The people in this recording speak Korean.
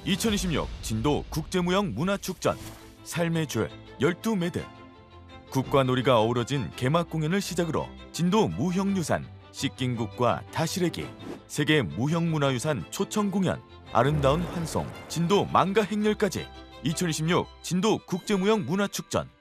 2026 진도 국제무형문화축전 삶의 줄 12매듭 국과 놀이가 어우러진 개막 공연을 시작으로 진도 무형유산 식긴국과 다시래기 세계 무형문화유산 초청 공연 아름다운 환송 진도 망가 행렬까지 2026 진도 국제무형문화축전